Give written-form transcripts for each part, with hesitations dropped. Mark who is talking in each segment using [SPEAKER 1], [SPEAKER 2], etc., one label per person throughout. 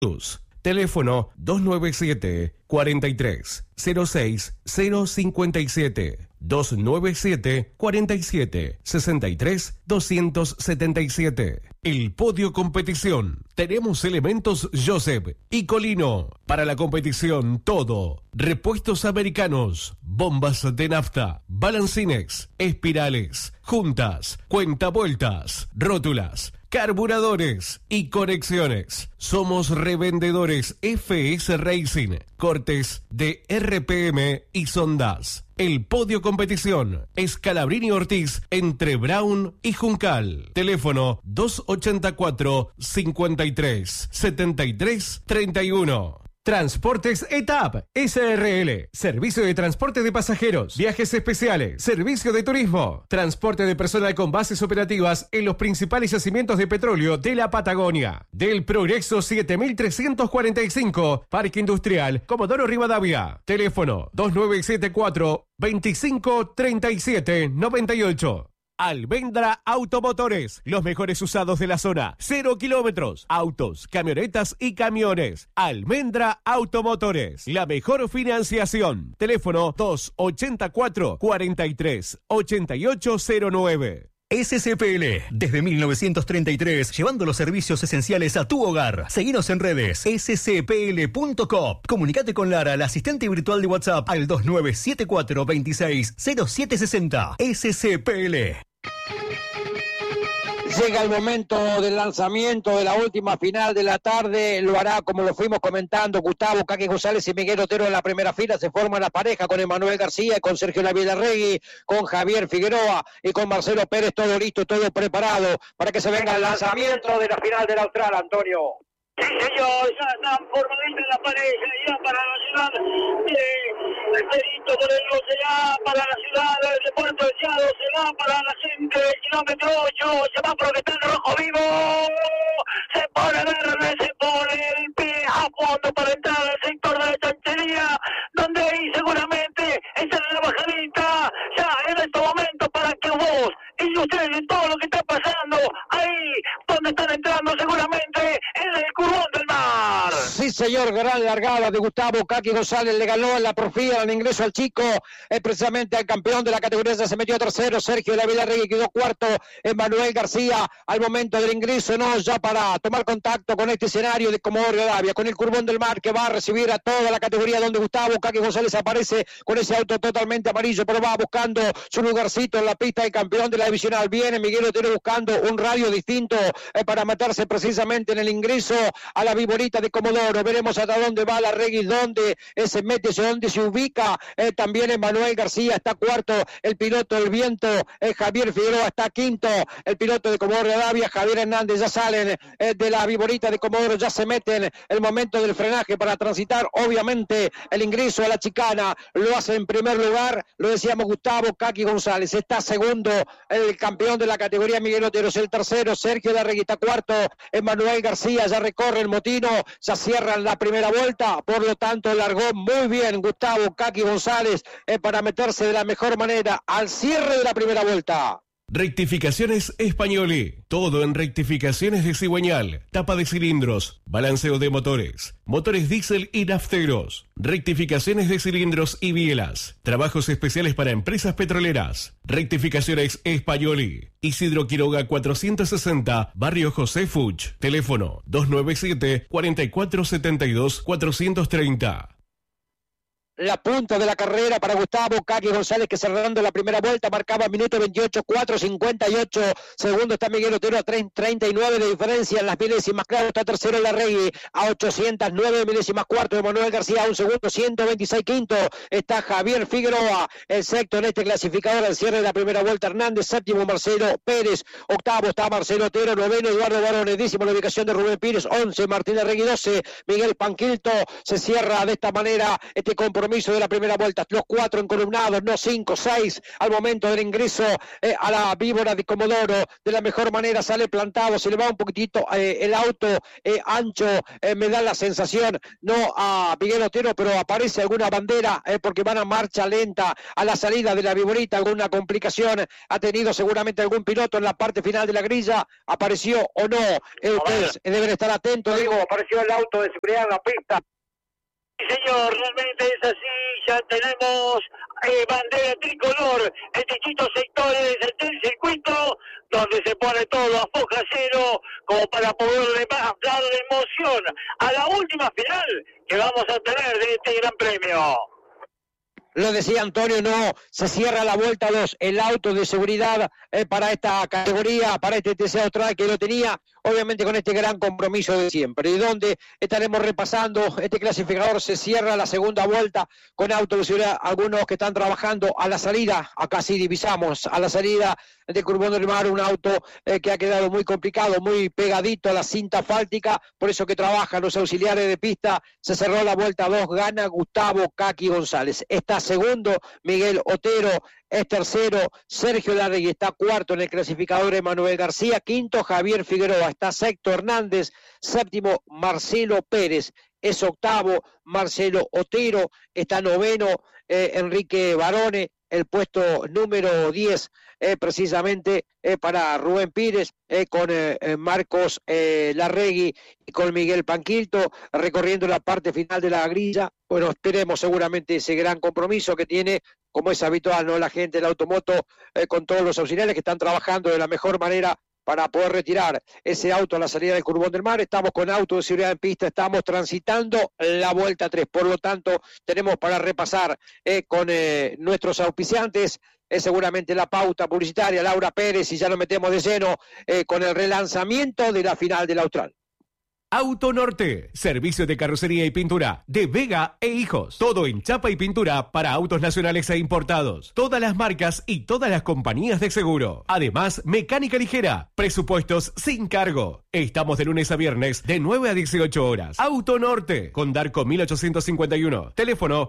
[SPEAKER 1] Teléfono 297 43 06 057 297 47 63 277. El Podio Competición. Tenemos elementos Joseph y Colino. Para la competición, todo. Repuestos americanos, bombas de nafta, balancines, espirales, juntas, cuentavueltas, rótulas, carburadores y conexiones. Somos revendedores FS Racing, cortes de RPM y sondas. El Podio Competición, Scalabrini Ortiz, entre Brown y Juncal. Teléfono 284 53 73 31. Transportes ETAP SRL, servicio de transporte de pasajeros, viajes especiales, servicio de turismo, transporte de personal con bases operativas en los principales yacimientos de petróleo de la Patagonia. Del Progreso 7345, Parque Industrial Comodoro Rivadavia. Teléfono 2974 25 37 98. Almendra Automotores, los mejores usados de la zona. 0 kilómetros, autos, camionetas y camiones. Almendra Automotores, la mejor financiación. Teléfono 284 43 8809.
[SPEAKER 2] SCPL, desde 1933, llevando los servicios esenciales a tu hogar. Seguinos en redes, scpl.com. Comunicate con Lara, la asistente virtual de WhatsApp, al 2974 26 0760. SCPL.
[SPEAKER 3] Llega el momento del lanzamiento de la última final de la tarde. Lo hará, como lo fuimos comentando, Gustavo Kaki González y Miguel Otero en la primera fila. Se forma la pareja con Emanuel García y con Sergio Lavilarregui, con Javier Figueroa y con Marcelo Pérez. Todo listo, todo preparado para que se venga el lanzamiento de la final del Austral, Antonio.
[SPEAKER 4] Sí, señor, ya están formadamente en la pareja, ya para la ciudad de Perito Moreno, será para la ciudad de Puerto Deseado, será para la gente del kilómetro 8, se va porque está en rojo vivo, se pone verde, se pone el pie a fondo para entrar al sector de la chanchería, donde ahí seguramente está en la bajadita, ya en este momento para que vos y ustedes todo lo que está pasando, ahí donde están entrando seguramente en el Curvón del Mar.
[SPEAKER 3] Sí, señor, gran largada de Gustavo Kaki González, le ganó en la profila el ingreso al chico, precisamente al campeón de la categoría, se metió tercero, Sergio Lavilarregui quedó cuarto, Emanuel García al momento del ingreso, no, ya para tomar contacto con este escenario de Comodoro Rivadavia, con el Curvón del Mar que va a recibir a toda la categoría, donde Gustavo Kaki González aparece con ese auto totalmente amarillo, pero va buscando su lugarcito en la pista de campeón de la divisional. Viene Miguel Otero buscando un radio distinto para meterse precisamente en el ingreso a la viborita de Comodoro. Veremos hasta dónde va Larregui, dónde se mete, dónde se ubica. También Emanuel García está cuarto, el piloto del viento, Javier Figueroa está quinto, el piloto de Comodoro Rivadavia, Javier Hernández, ya salen de la viborita de Comodoro, ya se meten el momento del frenaje para transitar, obviamente, el ingreso a la chicana. Lo hace en primer lugar, lo decíamos, Gustavo Kaki González, está segundo el campeón de la categoría, Miguel Otero es el tercero, Sergio Larregui está cuarto, Emanuel García ya recorre el motino, ya cierran la primera vuelta, por lo tanto largó muy bien Gustavo Kaki González para meterse de la mejor manera al cierre de la primera vuelta.
[SPEAKER 1] Rectificaciones Españoli. Todo en rectificaciones de cigüeñal, tapa de cilindros, balanceo de motores, motores diésel y nafteros, rectificaciones de cilindros y bielas, trabajos especiales para empresas petroleras. Rectificaciones Españoli. Isidro Quiroga 460, Barrio José Fuch. Teléfono 297 4472 430.
[SPEAKER 3] La punta de la carrera para Gustavo Kaki González, que cerrando la primera vuelta marcaba minuto 28:4:58. Segundo está Miguel Otero a 39 de diferencia en las milésimas. Claro, está tercero Larregui a 809 milésimas. Cuarto Emanuel García a un segundo, 126 quinto. Está Javier Figueroa, el sexto en este clasificador al cierre de la primera vuelta. Hernández, séptimo Marcelo Pérez. Octavo está Marcelo Otero. Noveno Eduardo Barones. Décimo la ubicación de Rubén Pires. 11 Martín Larregui. 12 Miguel Panquilto. Se cierra de esta manera este compromiso compromiso de la primera vuelta. Los 4 encolumnados, no 5, 6 al momento del ingreso a la víbora de Comodoro. De la mejor manera sale plantado, se le va un poquitito el auto ancho, me da la sensación, no a Miguel Otero, pero aparece alguna bandera porque van a marcha lenta a la salida de la víborita, alguna complicación ha tenido seguramente algún piloto en la parte final de la grilla, apareció o no, ustedes deben estar atentos, digo, apareció el auto de seguridad en la pista.
[SPEAKER 4] Sí, señor, realmente es así, ya tenemos bandera tricolor en distintos sectores del circuito, donde se pone todo a foja cero, como para poderle más darle emoción a la última final que vamos a tener de este Gran Premio.
[SPEAKER 3] Lo decía Antonio, no, se cierra la vuelta 2, el auto de seguridad para esta categoría, para este TC Austral que lo tenía, obviamente con este gran compromiso de siempre, y donde estaremos repasando este clasificador. Se cierra la segunda vuelta con auto de seguridad, algunos que están trabajando a la salida, acá sí divisamos, a la salida de Curbón del Mar, un auto que ha quedado muy complicado, muy pegadito a la cinta asfáltica, por eso que trabajan los auxiliares de pista. Se cerró la vuelta 2, gana Gustavo Caqui González, está segundo Miguel Otero, es tercero Sergio Larregui, está cuarto en el clasificador Emanuel García, quinto Javier Figueroa, está sexto Hernández, séptimo Marcelo Pérez, es octavo Marcelo Otero, está noveno Enrique Barone, el puesto número 10 precisamente para Rubén Pires, con Marcos Larregui y con Miguel Panquilto, recorriendo la parte final de la grilla. Bueno, esperemos seguramente ese gran compromiso que tiene, como es habitual, ¿no?, la gente del automoto, con todos los auxiliares que están trabajando de la mejor manera para poder retirar ese auto a la salida del Curbón del Mar. Estamos con auto de seguridad en pista, estamos transitando la vuelta 3, por lo tanto tenemos para repasar con nuestros auspiciantes seguramente la pauta publicitaria, Laura Pérez, y ya nos metemos de lleno con el relanzamiento de la final del Austral.
[SPEAKER 1] Auto Norte, servicio de carrocería y pintura de Vega e Hijos. Todo en chapa y pintura para autos nacionales e importados. Todas las marcas y todas las compañías de seguro. Además, mecánica ligera, presupuestos sin cargo. Estamos de lunes a viernes de 9 a 18 horas. Auto Norte, con Darco 1851. Teléfono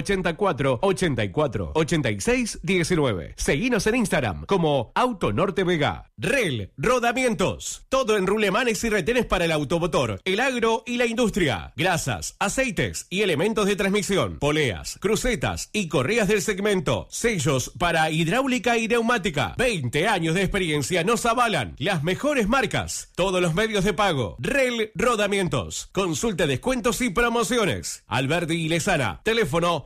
[SPEAKER 1] 284-84-86-19. Seguinos en Instagram como Auto Norte Vega. REL, rodamientos. Todo en rulemanes y retenes para el automotor, el agro y la industria. Grasas, aceites y elementos de transmisión. Poleas, crucetas y correas del segmento. Sellos para hidráulica y neumática. 20 años de experiencia nos avalan. Las mejores marcas. Todos los medios de pago. REL Rodamientos. Consulta descuentos y promociones. Alberdi y Lezana. Teléfono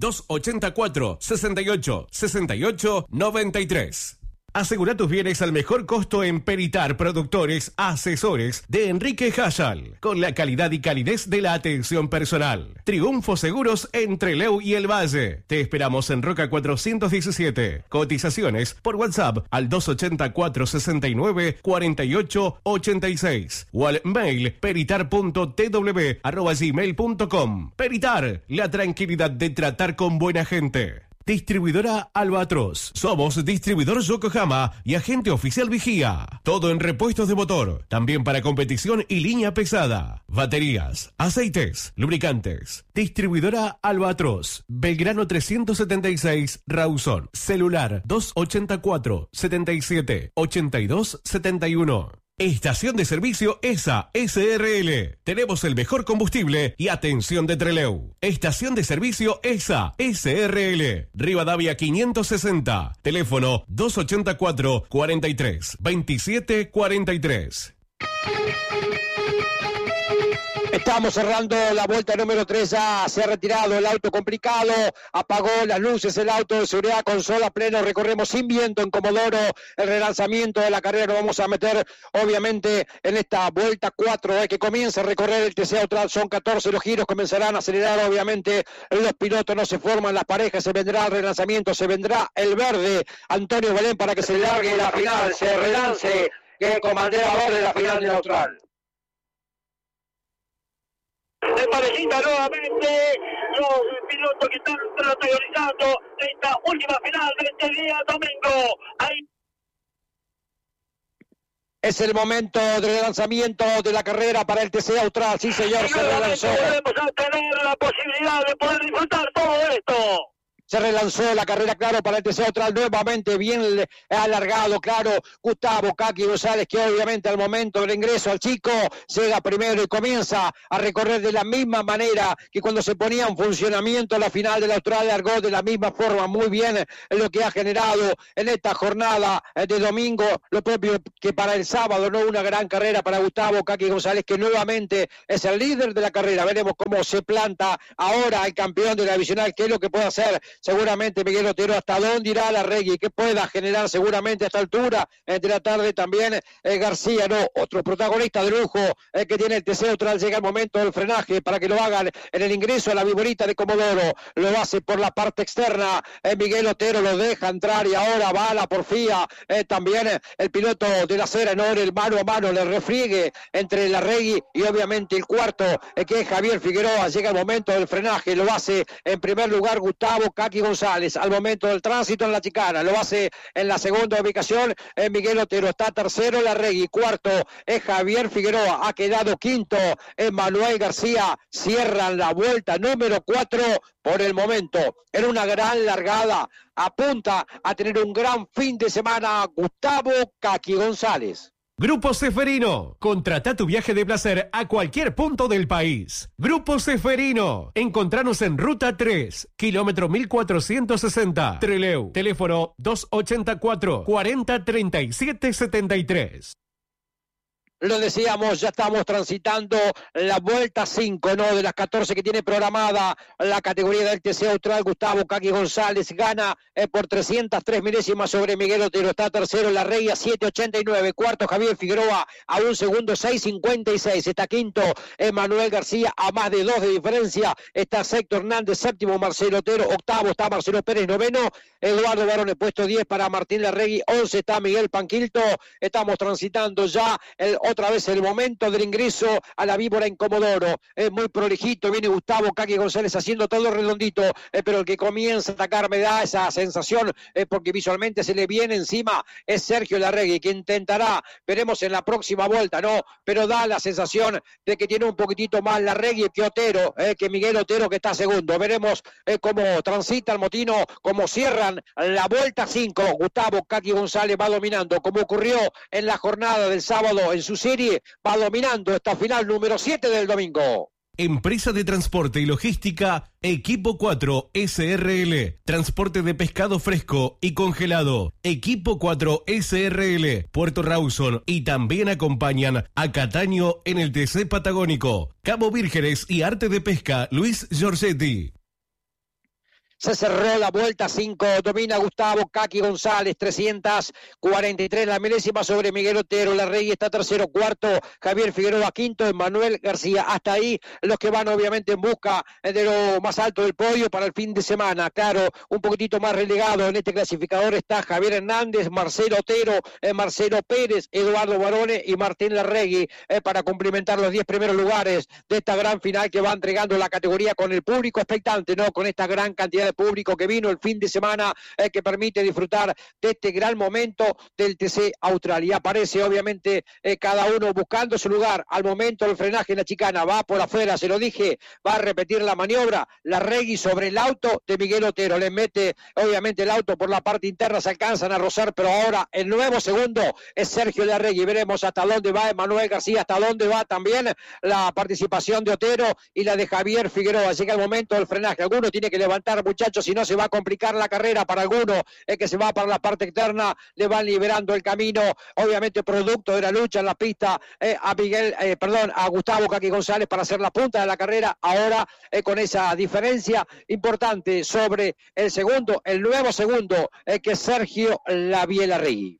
[SPEAKER 1] 284-68-68-93. Asegura tus bienes al mejor costo en Peritar Productores Asesores de Enrique Hayal, con la calidad y calidez de la atención personal. Triunfo Seguros en Trelew y El Valle. Te esperamos en Roca 417. Cotizaciones por WhatsApp al 284-69-48-86 o al mail peritar.tw@gmail.com. Peritar, la tranquilidad de tratar con buena gente. Distribuidora Albatros. Somos distribuidor Yokohama y agente oficial Vigía. Todo en repuestos de motor. También para competición y línea pesada. Baterías, aceites, lubricantes. Distribuidora Albatros. Belgrano 376, Rawson. Celular 284-77-8271. Estación de servicio ESA SRL. Tenemos el mejor combustible y atención de Trelew. Estación de servicio ESA SRL. Rivadavia 560. Teléfono 284 43 27 43.
[SPEAKER 3] Estamos cerrando la vuelta número 3, ya se ha retirado el auto complicado, apagó las luces el auto de seguridad con sol a pleno, recorremos sin viento en Comodoro, el relanzamiento de la carrera lo vamos a meter obviamente en esta vuelta 4, que comienza a recorrer el TC Austral, son 14 los giros, comenzarán a acelerar obviamente los pilotos, no se forman las parejas, se vendrá el relanzamiento, se vendrá el verde, Antonio Belén para que se largue la final, se relance, que comandera verde la final del Austral.
[SPEAKER 4] De parejita nuevamente los pilotos que están protagonizando esta última final de este día domingo. Ahí
[SPEAKER 3] Es el momento del lanzamiento de la carrera para el TC Austral. Sí, señor, se relanzó.
[SPEAKER 4] Podemos tener la posibilidad de poder disfrutar todo esto.
[SPEAKER 3] Se relanzó la carrera, claro, para el TC Austral, nuevamente bien alargado, claro, Gustavo Kaki González, que obviamente al momento del ingreso al chico, llega primero y comienza a recorrer de la misma manera que cuando se ponía en funcionamiento la final del Austral, largó de la misma forma, muy bien lo que ha generado en esta jornada de domingo, lo propio que para el sábado, ¿no? Una gran carrera para Gustavo Kaki González, que nuevamente es el líder de la carrera. Veremos cómo se planta ahora el campeón de la divisional, qué es lo que puede hacer seguramente Miguel Otero, hasta dónde irá la Reggae, que pueda generar seguramente a esta altura de la tarde también García, no, otro protagonista de lujo que tiene el TC Austral. Llega el momento del frenaje para que lo hagan en el ingreso a la viborita de Comodoro, lo hace por la parte externa, Miguel Otero lo deja entrar y ahora va a la porfía, también el piloto de la Cera, no, el mano a mano, le refriegue entre la Reggae y obviamente el cuarto que es Javier Figueroa. Llega el momento del frenaje, lo hace en primer lugar Gustavo Kaki González, al momento del tránsito en la chicana, lo hace en la segunda ubicación Miguel Otero, está tercero la Reggae, cuarto es Javier Figueroa, ha quedado quinto Manuel García, cierran la vuelta número 4 por el momento, en una gran largada, apunta a tener un gran fin de semana Gustavo Kaki González.
[SPEAKER 1] Grupo Ceferino, contrata tu viaje de placer a cualquier punto del país. Grupo Ceferino, encontranos en Ruta 3, kilómetro 1460, Trelew, teléfono 284 40 37 73.
[SPEAKER 3] Lo decíamos, ya estamos transitando la vuelta 5, ¿no? De las 14 que tiene programada la categoría del TC Austral. Gustavo Kaki González gana por 303 milésimas sobre Miguel Otero. Está tercero la Reggae a 7.89. Cuarto Javier Figueroa a un segundo 6.56. Está quinto Manuel García a más de 2 de diferencia. Está Sexto Hernández, séptimo Marcelo Otero. Octavo está Marcelo Pérez, noveno Eduardo Barone, puesto 10 para Martín Larregui. 11 está Miguel Panquilto. Estamos transitando ya otra vez el momento del ingreso a la víbora en Comodoro. Es muy prolijito, viene Gustavo Kaki González haciendo todo redondito, pero el que comienza a atacar me da esa sensación, porque visualmente se le viene encima, es Sergio Larregui, que intentará, veremos en la próxima vuelta, ¿no? Pero da la sensación de que tiene un poquitito más Larregui que Otero, que Miguel Otero, que está segundo. Veremos cómo transita el motino, cómo cierran la vuelta 5. Gustavo Kaki González va dominando, como ocurrió en la jornada del sábado en su serie, va dominando esta final número 7 del domingo.
[SPEAKER 1] Empresa de Transporte y Logística, Equipo 4 SRL. Transporte de pescado fresco y congelado. Equipo 4 SRL, Puerto Rawson. Y también acompañan a Cataño en el TC Patagónico. Cabo Vírgenes y Arte de Pesca, Luis Giorgetti.
[SPEAKER 3] Se cerró la vuelta 5, domina Gustavo Kaki González, 343 la milésima sobre Miguel Otero. Larregui está tercero, cuarto Javier Figueroa, quinto Manuel García. Hasta ahí los que van obviamente en busca de lo más alto del podio para el fin de semana. Claro, un poquitito más relegado en este clasificador está Javier Hernández, Marcelo Otero, Marcelo Pérez, Eduardo Barone y Martín Larregui, para complementar los 10 primeros lugares de esta gran final que va entregando la categoría con el público expectante, ¿no? Con esta gran cantidad de público que vino el fin de semana, que permite disfrutar de este gran momento del TC Austral. Y aparece obviamente cada uno buscando su lugar al momento del frenaje en la chicana. Va por afuera, se lo dije, va a repetir la maniobra. Larregui sobre el auto de Miguel Otero. Le mete obviamente el auto por la parte interna, se alcanzan a rozar, pero ahora el nuevo segundo es Sergio Larregui. Veremos hasta dónde va Manuel García, hasta dónde va también la participación de Otero y la de Javier Figueroa. Llega el momento del frenaje. Alguno tiene que levantar, muchachos, si no se va a complicar la carrera para alguno que se va para la parte externa. Le van liberando el camino, obviamente producto de la lucha en la pista, a Gustavo Kaki González para hacer la punta de la carrera, ahora con esa diferencia importante sobre el segundo, el nuevo segundo, que es Sergio Larregui.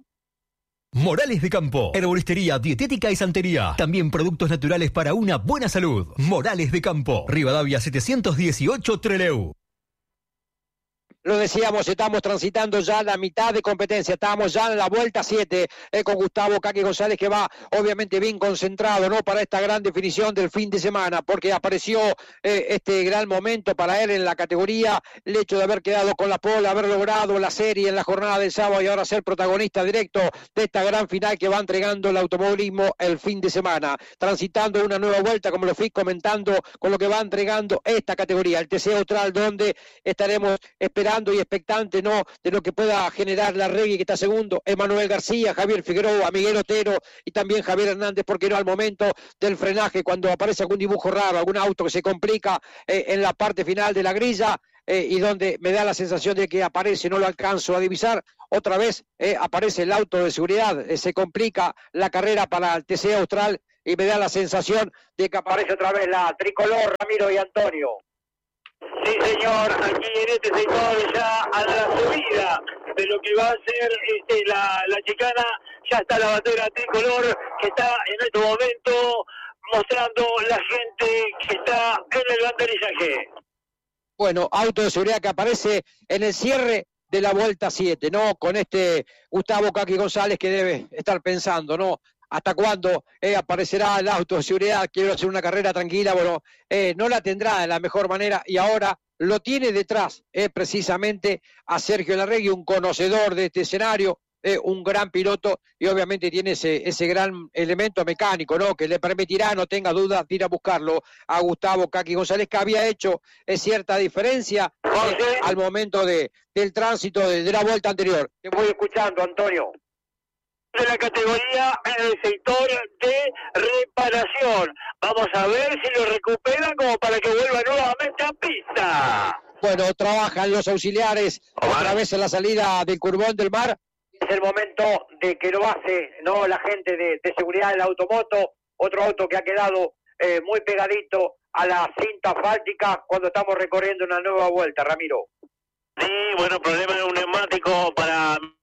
[SPEAKER 2] Morales de Campo, herboristería, dietética y santería. También productos naturales para una buena salud. Morales de Campo, Rivadavia 718 Trelew.
[SPEAKER 3] Lo decíamos, estamos transitando ya la mitad de competencia, estamos ya en la vuelta 7 con Gustavo Kaki González, que va obviamente bien concentrado, ¿no?, para esta gran definición del fin de semana, porque apareció este gran momento para él en la categoría, el hecho de haber quedado con la pole, haber logrado la serie en la jornada del sábado y ahora ser protagonista directo de esta gran final que va entregando el automovilismo el fin de semana, transitando una nueva vuelta, como lo fui comentando, con lo que va entregando esta categoría, el TC Austral, donde estaremos esperando y expectante, ¿no?, de lo que pueda generar la Reggae, que está segundo, Emanuel García, Javier Figueroa, Miguel Otero y también Javier Hernández, porque no al momento del frenaje, cuando aparece algún dibujo raro, algún auto que se complica en la parte final de la grilla, y donde me da la sensación de que aparece, no lo alcanzo a divisar, otra vez aparece el auto de seguridad, se complica la carrera para el TC Austral y me da la sensación de que aparece otra vez la tricolor, Ramiro y Antonio.
[SPEAKER 4] Sí, señor, aquí en este sector ya a la subida de lo que va a ser la chicana, ya está la bandera tricolor que está en este momento mostrando la gente que está en el banderillaje.
[SPEAKER 3] Bueno, auto de seguridad que aparece en el cierre de la vuelta 7, ¿no?, con este Gustavo Kaki González, que debe estar pensando, ¿no?, ¿hasta cuándo aparecerá el auto de seguridad? Quiero hacer una carrera tranquila. Bueno, no la tendrá de la mejor manera y ahora lo tiene detrás precisamente a Sergio Larregui, un conocedor de este escenario, un gran piloto y obviamente tiene ese gran elemento mecánico, ¿no?, que le permitirá, no tenga duda, de ir a buscarlo a Gustavo Kaki González, que había hecho cierta diferencia al momento del tránsito de la vuelta anterior.
[SPEAKER 4] Te voy escuchando, Antonio. De la categoría en el sector de reparación. Vamos a ver si lo recuperan como para que vuelva nuevamente a pista.
[SPEAKER 3] Bueno, trabajan los auxiliares otra vez en la salida del Curvón del Mar.
[SPEAKER 5] Es el momento de que lo hace, ¿no?, la gente de seguridad del automoto, otro auto que ha quedado muy pegadito a la cinta asfáltica cuando estamos recorriendo una nueva vuelta, Ramiro.
[SPEAKER 4] Sí, bueno, problema de un neumático para